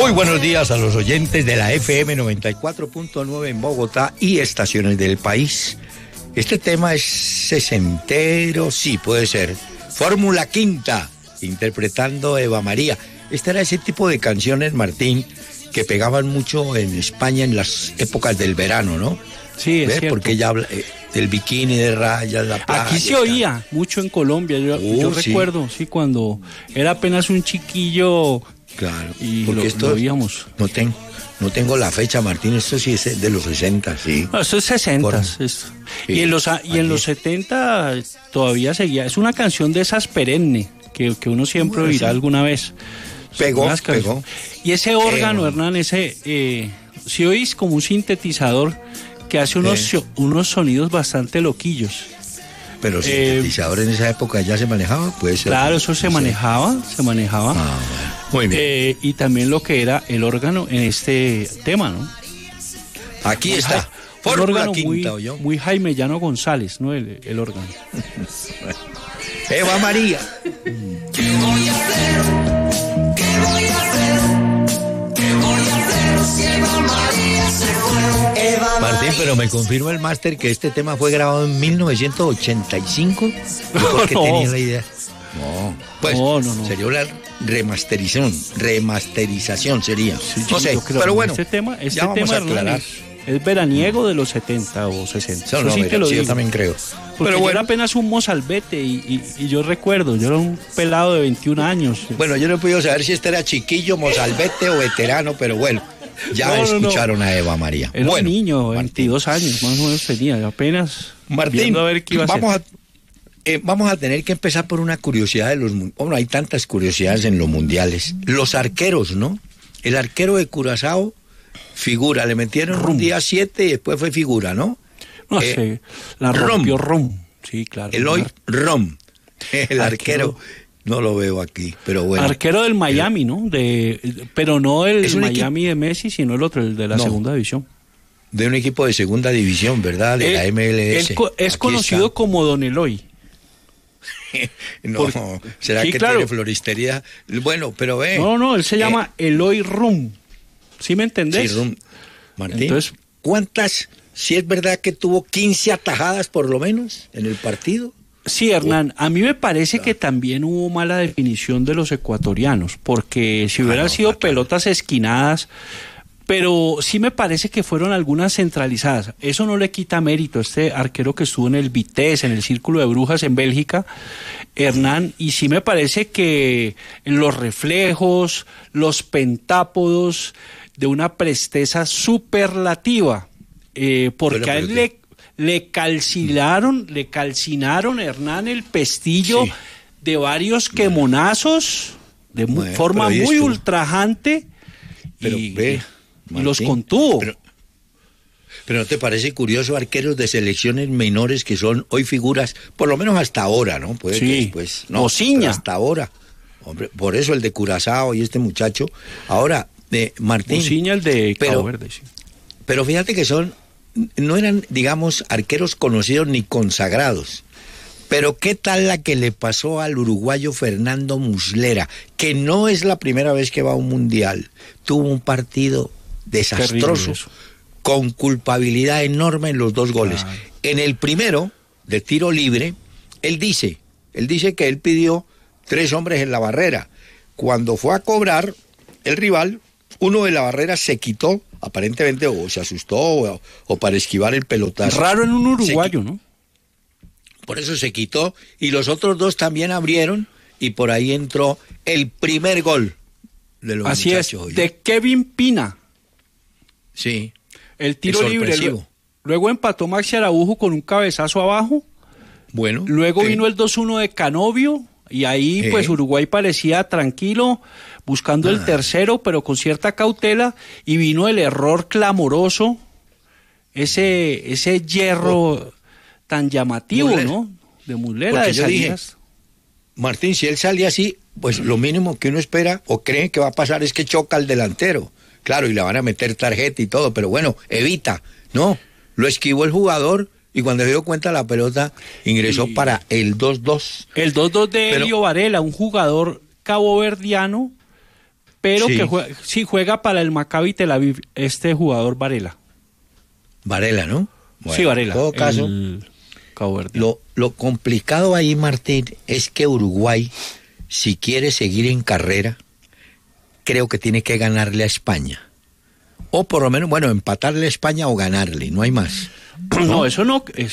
Muy buenos días a los oyentes de la FM 94.9 en Bogotá y estaciones del país. Este tema es sesentero, sí, puede ser. Fórmula Quinta, interpretando Eva María. Este era ese tipo de canciones, Martín, que pegaban mucho en España en las épocas del verano, ¿no? Sí, es cierto. Porque ella habla del bikini de rayas, la playa. Aquí se oía mucho en Colombia. Yo sí. recuerdo, sí, cuando era apenas un chiquillo. Claro, y porque lo oíamos. No tengo la fecha, Martín, esto sí es de los 60, sí. No, esto es 60. Sí. Y en los 70 todavía seguía. Es una canción de esas perenne que uno siempre oirá alguna vez. Pegó. Y ese órgano, Hernán, si oís como un sintetizador que hace unos sonidos bastante loquillos. Pero sintetizador en esa época ya se manejaba, puede ser. Claro, eso se manejaba. Bueno. Muy bien. Y también lo que era el órgano en este tema, ¿no? Aquí está. Un órgano muy Jaime Llano González, ¿no? El órgano. Eva María. ¿Qué voy a hacer? ¿Qué voy a hacer? ¿Qué voy a hacer si Eva María se fue? Eva Martín, pero me confirma el máster que este tema fue grabado en 1985. ¿Por qué tenía la idea? No. Pues no. sería una remasterización sería. Sí, no sé, pero bueno. Este tema vamos a aclarar. Es veraniego de los 70 o 60. Eso sí que lo digo. Yo también creo. Porque pero bueno, era apenas un mozalbete y yo recuerdo, yo era un pelado de 21 años. Bueno, yo no he podido saber si este era chiquillo, mozalbete o veterano, pero bueno, ya escucharon a Eva María. Era un niño, 22 años más o menos tenía, yo apenas Martín, a ver qué iba a hacer. Vamos a tener que empezar por una curiosidad de bueno, hay tantas curiosidades en los mundiales. Los arqueros, ¿no? El arquero de Curazao figura, le metieron un día 7 y después fue figura, ¿no? No sé, la rompió Rom. Sí, claro. Eloy Rom, el arquero, no lo veo aquí, pero bueno. Arquero del Miami, ¿no? Pero no el Miami de Messi, sino el otro, el de la segunda división. De un equipo de segunda división, ¿verdad? De la MLS. Es conocido como Don Eloy. No, ¿será que tiene floristería? Bueno, pero ve. No, él se llama Eloy Rum. ¿Sí me entendés? Sí, Rum. Martín, entonces, si es verdad que tuvo 15 atajadas por lo menos en el partido? Sí, Hernán, a mí me parece que también hubo mala definición de los ecuatorianos, porque si hubieran sido pelotas esquinadas, pero sí me parece que fueron algunas centralizadas. Eso no le quita mérito a este arquero que estuvo en el Vitesse, en el Círculo de Brujas en Bélgica, Hernán, y sí me parece que los reflejos, los pentápodos de una presteza superlativa, porque a él le calcinaron, Hernán, el pestillo de varios quemonazos de forma muy ultrajante, y los contuvo. Pero ¿no te parece curioso arqueros de selecciones menores que son hoy figuras, por lo menos hasta ahora, ¿no? Puede que después, no, hasta ahora. Hombre, por eso el de Curazao y este muchacho. Ahora, Martín. Mociña, el de Cabo Verde, sí. Pero fíjate que no eran, digamos, arqueros conocidos ni consagrados. Pero ¿qué tal la que le pasó al uruguayo Fernando Muslera? Que no es la primera vez que va a un mundial. Tuvo un partido desastroso, con culpabilidad enorme en los 2 goles. Claro. En el primero, de tiro libre, él dice que él pidió 3 hombres en la barrera. Cuando fue a cobrar, el rival, uno de la barrera se quitó, aparentemente, o se asustó, o para esquivar el pelotazo. Raro en un uruguayo, ¿no? Por eso se quitó, y los otros 2 también abrieron, y por ahí entró el primer gol de los Así muchachos. Es, de Kevin Pina. Sí. El tiro libre. Luego empató Maxi Araujo con un cabezazo abajo. Bueno. Luego vino el 2-1 de Canovio, y ahí pues Uruguay parecía tranquilo, buscando el tercero, pero con cierta cautela, y vino el error clamoroso, ese hierro tan llamativo, Muslera, ¿no? De Muslera, de salidas. Martín, si él sale así, pues lo mínimo que uno espera o cree que va a pasar es que choca al delantero. Claro, y le van a meter tarjeta y todo, pero bueno, evita. No, lo esquivó el jugador y cuando se dio cuenta la pelota ingresó para el 2-2. El 2-2 de Elio Varela, un jugador caboverdiano, pero Sí. que juega para el Maccabi Tel Aviv, este jugador Varela. Varela, ¿no? Sí, Varela. En todo caso, el caboverdiano. lo complicado ahí, Martín, es que Uruguay, si quiere seguir en carrera, creo que tiene que ganarle a España. O por lo menos, bueno, empatarle a España o ganarle, no hay más. No, eso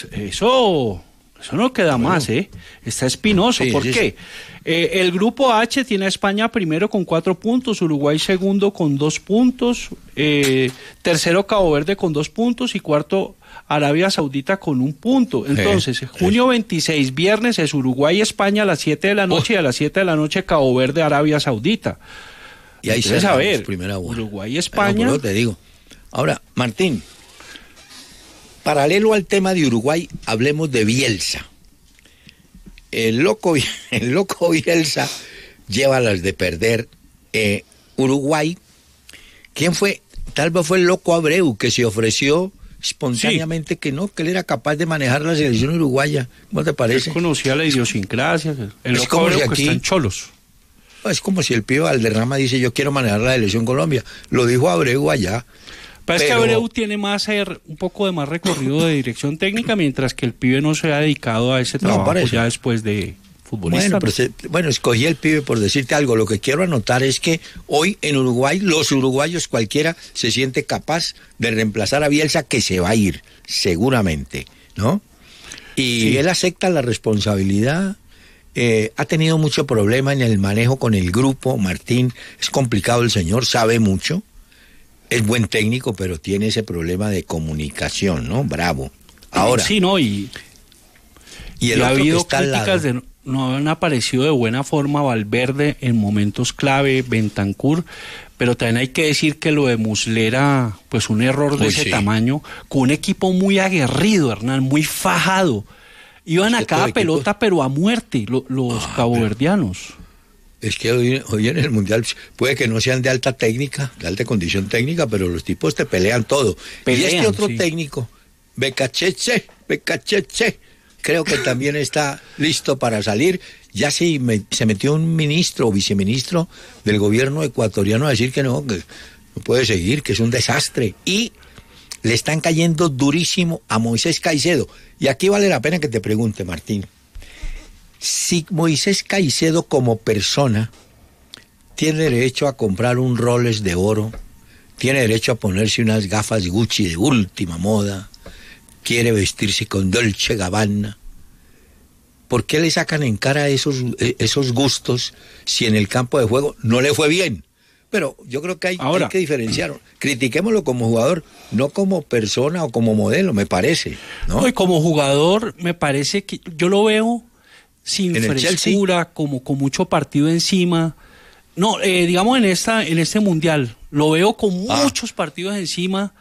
no queda más, ¿eh? Está espinoso. Sí, ¿Por sí, qué? El grupo H tiene a España primero con 4 puntos, Uruguay segundo con 2 puntos, tercero Cabo Verde con 2 puntos y cuarto Arabia Saudita con 1 punto. Entonces, junio 26, viernes es Uruguay-España a las 7 de la noche y a las 7 de la noche Cabo Verde-Arabia Saudita. Y ahí Entonces, a ver, primera vuelta. Uruguay-España... Bueno, te digo. Ahora, Martín, paralelo al tema de Uruguay, hablemos de Bielsa. El loco Bielsa lleva las de perder. Uruguay, ¿quién fue? Tal vez fue el loco Abreu, que se ofreció espontáneamente que no, que él era capaz de manejar la selección uruguaya. ¿Cómo te parece? Él conocía la idiosincrasia, el Es loco como Abreu si que aquí- está en Cholos. Es como si el pibe Valderrama dice, yo quiero manejar la selección Colombia. Lo dijo Abreu allá. Pero es que Pero- Abreu tiene un poco de más recorrido de dirección técnica, mientras que el pibe no se ha dedicado a ese No, trabajo por eso. ya después de futbolista. Bueno, escogí el pibe por decirte algo. Lo que quiero anotar es que hoy en Uruguay, los uruguayos cualquiera se siente capaz de reemplazar a Bielsa, que se va a ir, seguramente, ¿no? Y Sí. él acepta la responsabilidad. Ha tenido mucho problema en el manejo con el grupo, Martín. Es complicado el señor, sabe mucho. Es buen técnico, pero tiene ese problema de comunicación, ¿no? Bravo. Ahora, Sí, ¿no? Y el ha otro que habido está al lado. críticas de no han aparecido de buena forma Valverde en momentos clave, Bentancur, pero también hay que decir que lo de Muslera, pues un error de Uy, ese sí. tamaño, con un equipo muy aguerrido, Hernán, muy fajado. Iban a Estos cada equipos- pelota, pero a muerte, los caboverdianos. Es que hoy en el Mundial puede que no sean de alta técnica, de alta condición técnica, pero los tipos te pelean todo. Y Pelean, este otro sí. técnico, Becacheche, creo que también está listo para salir. Ya se metió un ministro o viceministro del gobierno ecuatoriano a decir que no puede seguir, que es un desastre. Y le están cayendo durísimo a Moisés Caicedo. Y aquí vale la pena que te pregunte, Martín. Si Moisés Caicedo como persona tiene derecho a comprar un Rolex de oro, tiene derecho a ponerse unas gafas Gucci de última moda, quiere vestirse con Dolce Gabbana, ¿por qué le sacan en cara esos gustos si en el campo de juego no le fue bien? Pero yo creo que hay que diferenciar. Critiquémoslo como jugador, no como persona o como modelo, me parece, ¿no? Y como jugador, me parece que yo lo veo sin En el frescura, como con mucho partido encima. No, digamos en este mundial, lo veo con muchos partidos encima.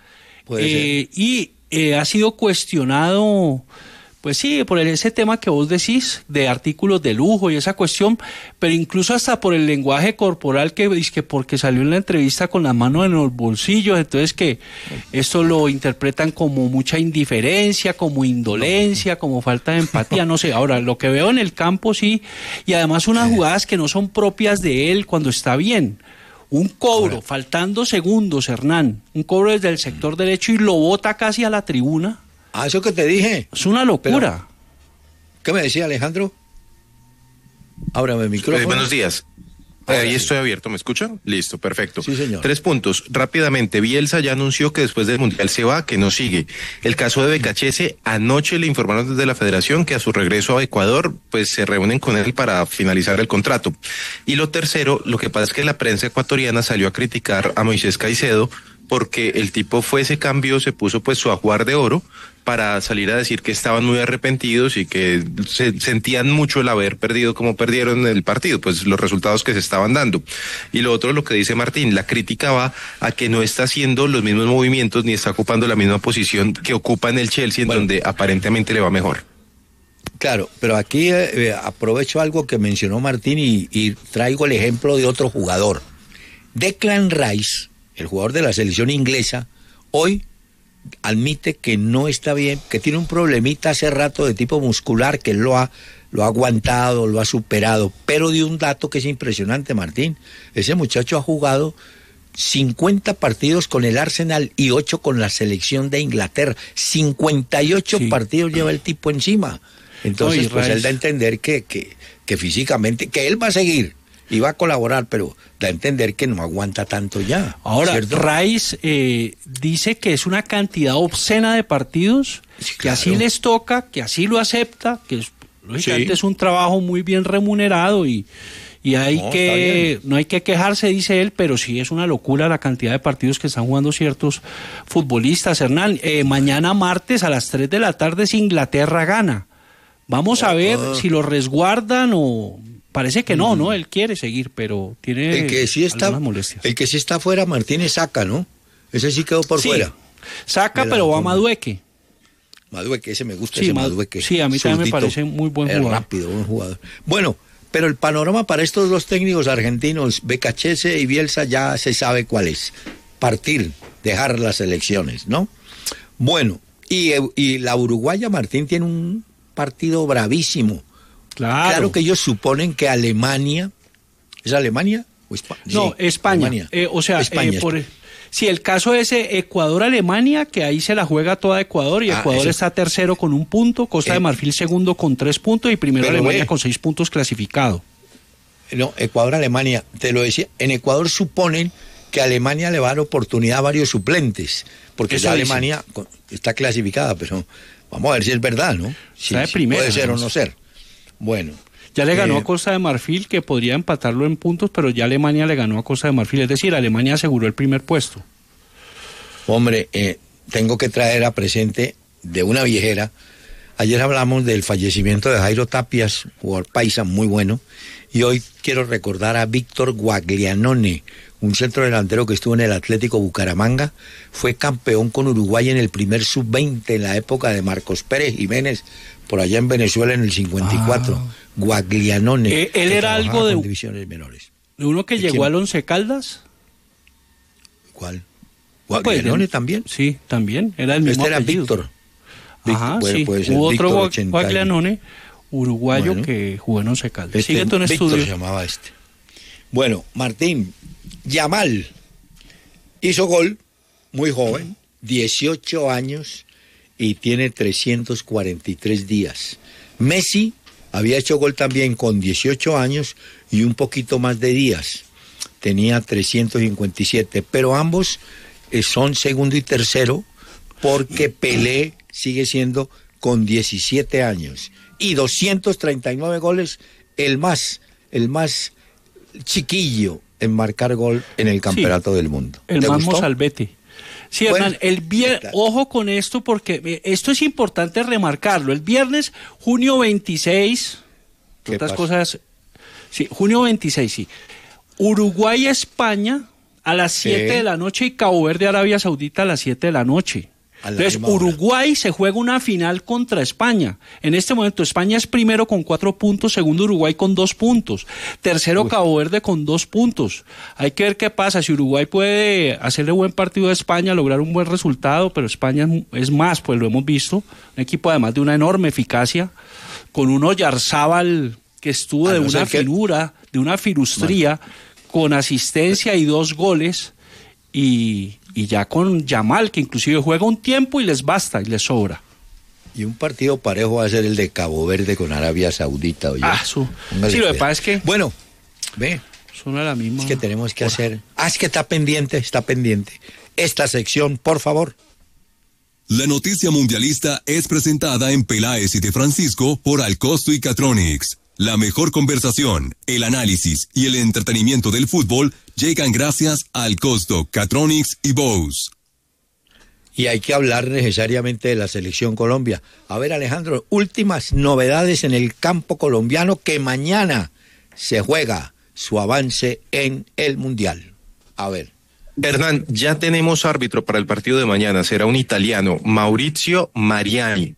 Y ha sido cuestionado, pues sí, por ese tema que vos decís, de artículos de lujo y esa cuestión, pero incluso hasta por el lenguaje corporal que dice que porque salió en la entrevista con las manos en los bolsillos, entonces que esto lo interpretan como mucha indiferencia, como indolencia, como falta de empatía, no sé. Ahora, lo que veo en el campo sí, y además unas jugadas que no son propias de él cuando está bien. Un cobro, faltando segundos, Hernán, un cobro desde el sector derecho y lo bota casi a la tribuna. Eso que te dije. Es una locura. Pero, ¿qué me decía Alejandro? Ábrame el micrófono. Buenos días. Ahí estoy abierto, ¿me escuchan? Listo, perfecto. Sí, señor. 3 puntos. Rápidamente, Bielsa ya anunció que después del Mundial se va, que no sigue. El caso de Becachese, anoche le informaron desde la Federación que a su regreso a Ecuador, pues se reúnen con él para finalizar el contrato. Y lo tercero, lo que pasa es que la prensa ecuatoriana salió a criticar a Moisés Caicedo porque el tipo fue ese cambio, se puso pues su ajuar de oro para salir a decir que estaban muy arrepentidos y que se sentían mucho el haber perdido como perdieron el partido, pues los resultados que se estaban dando. Y lo otro, lo que dice Martín, la crítica va a que no está haciendo los mismos movimientos ni está ocupando la misma posición que ocupa en el Chelsea, en donde aparentemente le va mejor. Claro, pero aquí aprovecho algo que mencionó Martín y traigo el ejemplo de otro jugador. Declan Rice, el jugador de la selección inglesa, hoy admite que no está bien, que tiene un problemita hace rato de tipo muscular, que él lo ha lo ha aguantado, lo ha superado, pero de un dato que es impresionante, Martín. Ese muchacho ha jugado 50 partidos con el Arsenal y 8 con la selección de Inglaterra. 58 partidos lleva el tipo encima. Entonces, pues él da a entender que físicamente, que él va a seguir y va a colaborar, pero da a entender que no aguanta tanto ya. Ahora, ¿cierto? Rice dice que es una cantidad obscena de partidos, Sí, que claro. así les toca, que así lo acepta, que lógicamente es un trabajo muy bien remunerado y no hay que quejarse, dice él, pero sí es una locura la cantidad de partidos que están jugando ciertos futbolistas. Hernán, mañana martes a las 3 de la tarde si Inglaterra gana. Vamos a ver si lo resguardan o... Parece que no, él quiere seguir, pero tiene El que sí está, algunas molestias. el que sí está fuera, Martínez Saca, ¿no? Ese sí quedó por fuera. Saca, De la pero va forma. Madueque. Madueque, ese me gusta, Sí, ese Madueque. sí, a mí también me parece muy buen jugador. Es rápido, buen jugador. Bueno, pero el panorama para estos dos técnicos argentinos, Becachese y Bielsa, ya se sabe cuál es. Partir, dejar las elecciones, ¿no? Bueno, y la uruguaya, Martín, tiene un partido bravísimo. Claro que ellos suponen que Alemania... ¿Es Alemania? ¿O no, sí, España. Alemania. España. Sí, el caso es Ecuador-Alemania, que ahí se la juega toda Ecuador, y Ecuador está tercero con 1 punto, Costa de Marfil segundo con 3 puntos, y primero Alemania con 6 puntos clasificado. No, Ecuador-Alemania, te lo decía, en Ecuador suponen que Alemania le va a dar oportunidad a varios suplentes, porque ya Alemania está clasificada, pero vamos a ver si es verdad, ¿no? Si puede ser o no ser. Bueno. Ya le ganó a Costa de Marfil, que podría empatarlo en puntos, pero ya Alemania le ganó a Costa de Marfil. Es decir, Alemania aseguró el primer puesto. Hombre, tengo que traer a presente de una viejera. Ayer hablamos del fallecimiento de Jairo Tapias, jugador paisa muy bueno. Y hoy quiero recordar a Víctor Guaglianone, un centro delantero que estuvo en el Atlético Bucaramanga. Fue campeón con Uruguay en el primer sub-20 en la época de Marcos Pérez Jiménez, por allá en Venezuela en el 54. Guaglianone. Él era algo de divisiones menores. ¿De uno que llegó al Once Caldas? ¿Cuál? ¿Guaglianone también? Sí, también. Era el mismo apellido. Víctor. Ajá, sí. Hubo otro Guaglianone, uruguayo, que jugó en Once Caldas. Sigue tu estudio. Víctor se llamaba este. Bueno, Martín, Yamal hizo gol, muy joven, 18 años, y tiene 343 días. Messi había hecho gol también con 18 años y un poquito más de días. Tenía 357, pero ambos son segundo y tercero, porque Pelé sigue siendo con 17 años y 239 goles, el más chiquillo en marcar gol en el campeonato del mundo. El más mozalbete. Sí, bueno, Hernán, ojo con esto, porque esto es importante remarcarlo. El viernes, junio 26, otras cosas, sí, junio 26, sí. Uruguay-España a las 7 de la noche y Cabo Verde-Arabia Saudita a las 7 de la noche. Entonces, Uruguay se juega una final contra España. En este momento, España es primero con 4 puntos, segundo Uruguay con 2 puntos, tercero Cabo Verde con 2 puntos. Hay que ver qué pasa, si Uruguay puede hacerle buen partido a España, lograr un buen resultado, pero España es más, pues lo hemos visto, un equipo además de una enorme eficacia, con un Oyarzábal que estuvo de una finura, de una filustría, con asistencia y 2 goles, y ya con Yamal, que inclusive juega un tiempo y les basta y les sobra. Y un partido parejo va a ser el de Cabo Verde con Arabia Saudita. Oye. Sí, lo que pasa es que... Bueno, ve. Son a la misma... Es que tenemos que hacer... es que está pendiente. Esta sección, por favor. La noticia mundialista es presentada en Peláez y de Francisco por Alcosto y Catronics. La mejor conversación, el análisis y el entretenimiento del fútbol llegan gracias a Alcosto, Catronics y Bose. Y hay que hablar necesariamente de la selección Colombia. A ver, Alejandro, últimas novedades en el campo colombiano, que mañana se juega su avance en el Mundial. A ver. Hernán, ya tenemos árbitro para el partido de mañana. Será un italiano, Maurizio Mariani.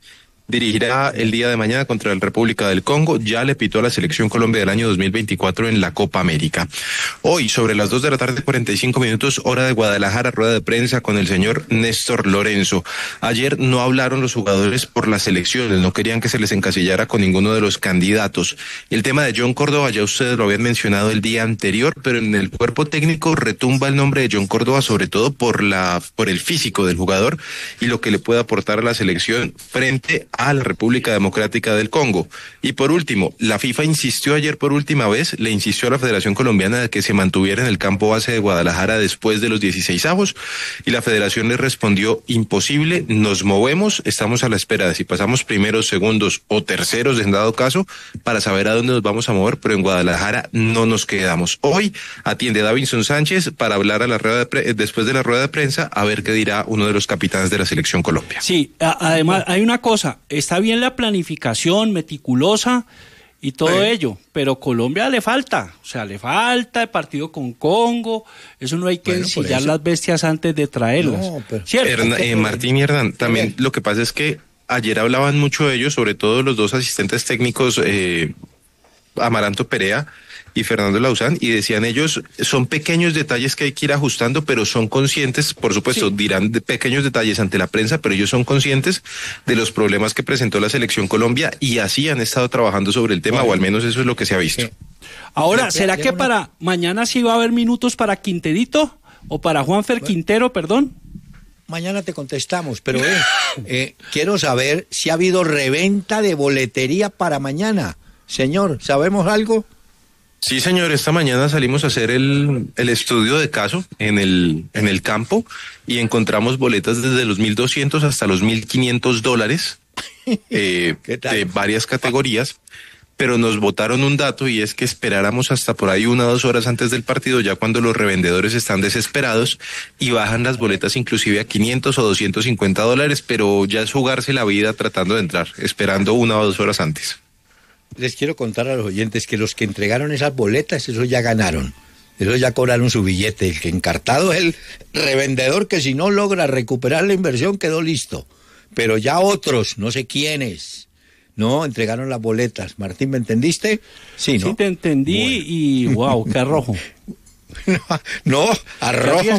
dirigirá el día de mañana contra la República del Congo. Ya le pitó a la Selección Colombia del año 2024 en la Copa América. Hoy, sobre las 2 de la tarde, 45 minutos, hora de Guadalajara, rueda de prensa con el señor Néstor Lorenzo. Ayer no hablaron los jugadores por las elecciones, no querían que se les encasillara con ninguno de los candidatos. El tema de John Córdoba, ya ustedes lo habían mencionado el día anterior, pero en el cuerpo técnico retumba el nombre de John Córdoba, sobre todo por el físico del jugador y lo que le puede aportar a la selección frente a la República Democrática del Congo. Y por último, la FIFA insistió ayer por última vez, le insistió a la Federación Colombiana de que se mantuviera en el campo base de Guadalajara después de los 16avos, y la Federación le respondió: imposible, nos movemos, estamos a la espera de si pasamos primeros, segundos o terceros en dado caso, para saber a dónde nos vamos a mover, pero en Guadalajara no nos quedamos. Hoy atiende Davinson Sánchez para hablar a la después de la rueda de prensa, a ver qué dirá uno de los capitanes de la Selección Colombia. Sí, además hay una cosa, está bien la planificación meticulosa y todo ello, pero Colombia le falta, o sea, le falta el partido con Congo, eso no hay que ensillar las bestias antes de traerlas. No, pero... ¿Cierto? Martín y Hernán, también lo que pasa es que ayer hablaban mucho de ellos, sobre todo los dos asistentes técnicos, Amaranto Perea y Fernando Lauzán, y decían ellos, son pequeños detalles que hay que ir ajustando, pero son conscientes, por supuesto, dirán de pequeños detalles ante la prensa, pero ellos son conscientes de los problemas que presentó la Selección Colombia, y así han estado trabajando sobre el tema, o al menos eso es lo que se ha visto. Ahora, ¿será que para mañana sí va a haber minutos para Quinterito? ¿O para Juanfer Quintero, perdón? Mañana te contestamos, pero quiero saber si ha habido reventa de boletería para mañana. Señor, ¿sabemos algo? Sí, señor, esta mañana salimos a hacer el estudio de caso en el campo y encontramos boletas desde los $1,200 hasta los $1,500 de varias categorías, pero nos botaron un dato, y es que esperáramos hasta por ahí 1 o 2 horas antes del partido, ya cuando los revendedores están desesperados y bajan las boletas inclusive a $500 o $250, pero ya es jugarse la vida tratando de entrar, esperando 1 o 2 horas antes. Les quiero contar a los oyentes que los que entregaron esas boletas, esos ya ganaron. Esos ya cobraron su billete. El que encartado es el revendedor, que si no logra recuperar la inversión quedó listo. Pero ya otros, no sé quiénes, no entregaron las boletas. Martín, ¿me entendiste? Sí, ¿no? Sí, te entendí, bueno. Y wow, qué arrojo. No, arrojo.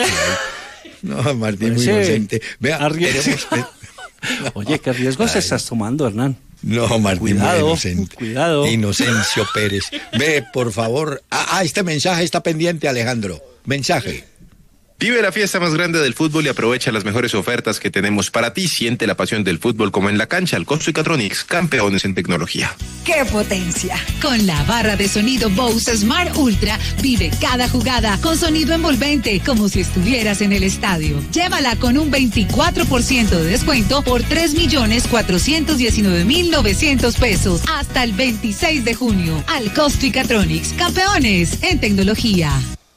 No, Martín, muy inocente. Vea, Oye, ¿qué riesgos estás tomando, Hernán? No, Martín, cuidado, inocente. Cuidado. Inocencio Pérez. Ve, por favor. Este mensaje está pendiente, Alejandro. Mensaje. Vive la fiesta más grande del fútbol y aprovecha las mejores ofertas que tenemos para ti. Siente la pasión del fútbol como en la cancha. Alcosto y Catronics, campeones en tecnología. ¡Qué potencia! Con la barra de sonido Bose Smart Ultra, vive cada jugada con sonido envolvente, como si estuvieras en el estadio. Llévala con un 24% de descuento por $3,419,900 hasta el 26 de junio. Alcosto y Catronics, campeones en tecnología.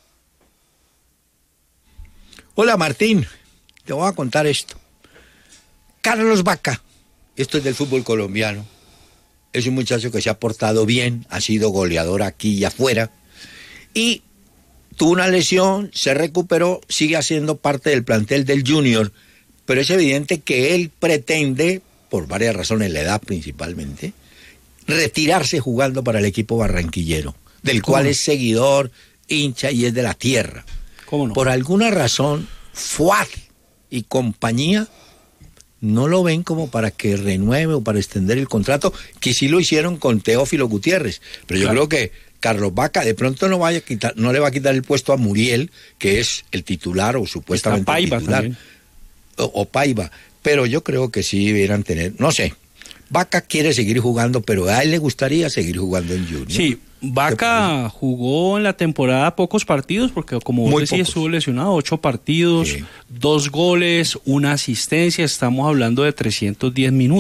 Hola, Martín, te voy a contar esto. Carlos Vaca, esto es del fútbol colombiano, es un muchacho que se ha portado bien, ha sido goleador aquí y afuera, y tuvo una lesión, se recuperó, sigue haciendo parte del plantel del Junior, pero es evidente que él pretende, por varias razones, la edad principalmente, retirarse jugando para el equipo barranquillero, del cual es seguidor, hincha y es de la tierra. ¿Cómo no? Por alguna razón, Fuad y compañía no lo ven como para que renueve o para extender el contrato, que sí lo hicieron con Teófilo Gutiérrez. Pero yo creo que Carlos Vaca de pronto no le va a quitar el puesto a Muriel, que es el titular o supuestamente Paiva el titular. O Paiva. Pero yo creo que sí debieran tener, no sé. Vaca quiere seguir jugando, pero a él le gustaría seguir jugando en Junior. Sí, Vaca jugó en la temporada pocos partidos, porque como vos decís, estuvo lesionado, 8 partidos, 2 goles, 1 asistencia, estamos hablando de 310 minutos.